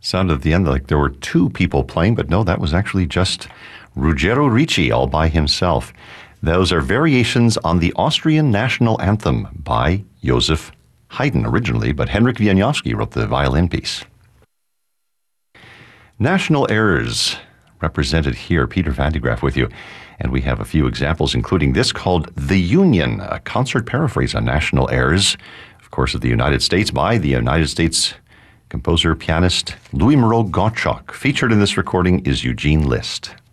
Sounded at the end like there were two people playing, but no, that was actually just Ruggiero Ricci all by himself. Those are variations on the Austrian national anthem by Joseph Haydn originally, but Henryk Wieniawski wrote the violin piece. National airs represented here. Peter Van de Graaff with you. And we have a few examples, including this called The Union, a concert paraphrase on national airs, of course, of the United States by the United States composer, pianist Louis Moreau Gottschalk. Featured in this recording is Eugene List.